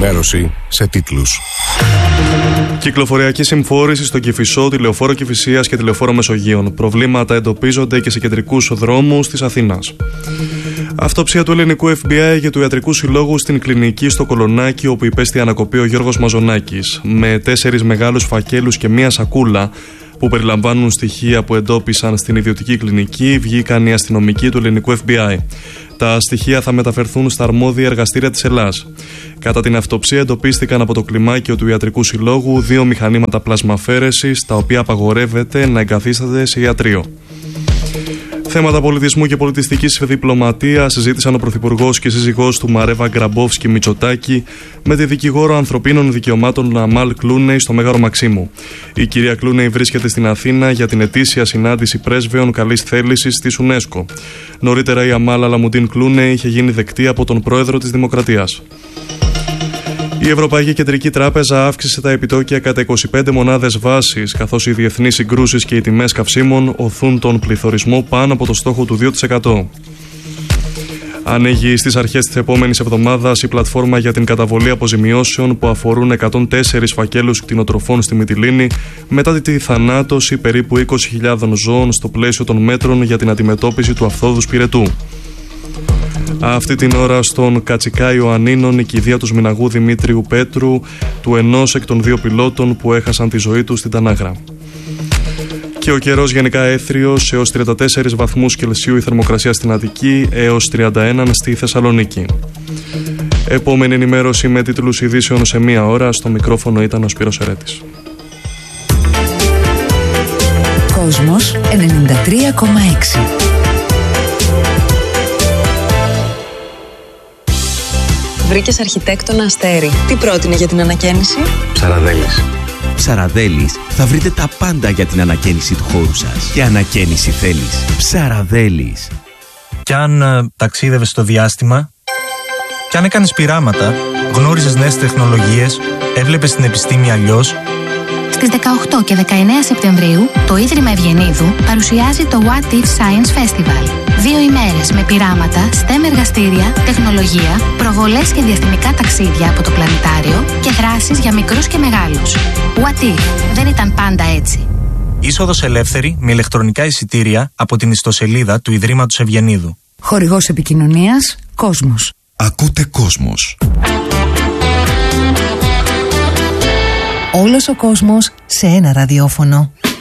Ενημέρωση σε τίτλους. Κυκλοφοριακή συμφόρηση στο Κηφισό, τη Λεωφόρο Κηφισίας και τη Λεωφόρο Μεσογείων. Προβλήματα εντοπίζονται και σε κεντρικούς δρόμους της Αθήνας. Αυτοψία του ελληνικού FBI και του Ιατρικού Συλλόγου στην κλινική στο Κολονάκι, όπου υπέστη ανακοπή ο Γιώργος Μαζονάκης. Με 4 μεγάλους φακέλους και μία σακούλα που περιλαμβάνουν στοιχεία που εντόπισαν στην ιδιωτική κλινική, βγήκαν οι αστυνομικοί του ελληνικού FBI. Τα στοιχεία θα μεταφερθούν στα αρμόδια εργαστήρια της Ελλάς. Κατά την αυτοψία εντοπίστηκαν από το κλιμάκιο του Ιατρικού Συλλόγου 2 μηχανήματα πλασμαφέρεσης, τα οποία απαγορεύεται να εγκαθίσταται σε ιατρείο. Θέματα πολιτισμού και πολιτιστικής διπλωματίας συζήτησαν ο Πρωθυπουργός και σύζυγός του Μαρέβα Γκραμπόφσκι Μητσοτάκη με τη δικηγόρο ανθρωπίνων δικαιωμάτων Αμάλ Κλούνεϊ στο Μέγαρο Μαξίμου. Η κυρία Κλούνεϊ βρίσκεται στην Αθήνα για την ετήσια συνάντηση πρέσβεων καλής θέλησης της UNESCO. Νωρίτερα η Αμάλ Αλαμουντίν Κλούνεϊ είχε γίνει δεκτή από τον πρόεδρο της Δημοκρατίας. Η Ευρωπαϊκή Κεντρική Τράπεζα αύξησε τα επιτόκια κατά 25 μονάδες βάσης, καθώς οι διεθνείς συγκρούσεις και οι τιμές καυσίμων οθούν τον πληθωρισμό πάνω από το στόχο του 2%. Ανοίγει στις αρχές της επόμενης εβδομάδας η πλατφόρμα για την καταβολή αποζημιώσεων που αφορούν 104 φακέλους κτηνοτροφών στη Μυτιλήνη μετά τη θανάτωση περίπου 20.000 ζώων στο πλαίσιο των μέτρων για την αντιμετώπιση του αφθόδους πυρετού. Αυτή την ώρα στον Κατσικά Ιωαννίνων η κηδεία του Σμηναγού Δημήτριου Πέτρου, του ενός εκ των 2 πιλότων που έχασαν τη ζωή τους στην Τανάγρα. Και ο καιρός γενικά έθριος, έως 34 βαθμούς Κελσίου η θερμοκρασία στην Αττική, έως 31 στη Θεσσαλονίκη. Επόμενη ενημέρωση με τίτλους ειδήσεων σε 1 ώρα. Στο μικρόφωνο ήταν ο Σπύρος Ερέτης. Κόσμος 93,6. Βρήκες αρχιτέκτονα Αστέρι. Τι πρότεινε για την ανακαίνιση? Ψαραδέλης. Ψαραδέλης θα βρείτε τα πάντα για την ανακαίνιση του χώρου σας. Και ανακαίνιση θέλεις. Ψαραδέλης. Κι αν ταξίδευες στο διάστημα, κι αν έκανες πειράματα, γνώριζες νέες τεχνολογίες, έβλεπες την επιστήμη αλλιώς. Στις 18 και 19 Σεπτεμβρίου, το Ίδρυμα Ευγενίδου παρουσιάζει το What If Science Festival. 2 ημέρες με πειράματα, STEM εργαστήρια, τεχνολογία, προβολές και διαστημικά ταξίδια από το πλανητάριο και δράσεις για μικρούς και μεγάλους. What If, δεν ήταν πάντα έτσι. Είσοδος ελεύθερη με ηλεκτρονικά εισιτήρια από την ιστοσελίδα του Ιδρύματος Ευγενίδου. Χορηγός επικοινωνίας, Κόσμος. Ακούτε Κόσμος. Όλος ο κόσμος σε ένα ραδιόφωνο.